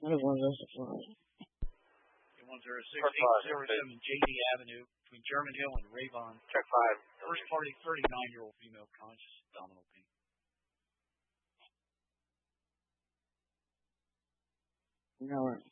What was this one? 106-807 J.D. Avenue between German Hill and Ravon. Check 5. First party, 39-year-old female conscious, abdominal pain. No.